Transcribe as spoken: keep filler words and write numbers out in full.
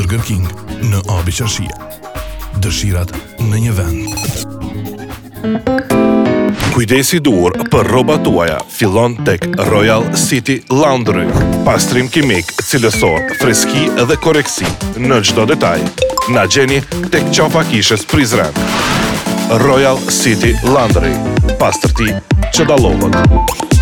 Burger King në Abi Qashia. Dëshirat në një vend. Kujdesi dur për rrobat tuaja fillon tek Royal City Laundry. Pastrim kimik, cilësor, freski dhe koreksi në çdo detaj. Na gjeni tek qafa kishës Prizren. Royal City Laundry. Pastërti që dallohet.